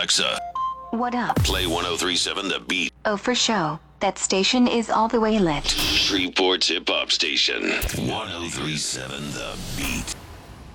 Alexa, What up? play 1037 The Beat. Oh, for show. That station is all the way lit. Shreveport's hip hop station. 1037 The Beat.